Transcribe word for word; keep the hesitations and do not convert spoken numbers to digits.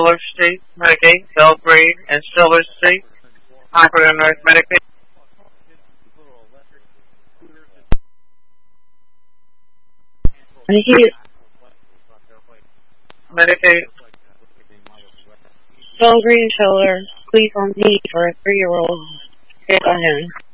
Fuller Street, Medicaid, Belgrade, and Silver Street. Operator North Medicaid. Thank you. Medicaid. Belgrade and Solar, please on me for a three-year-old. Hit on him.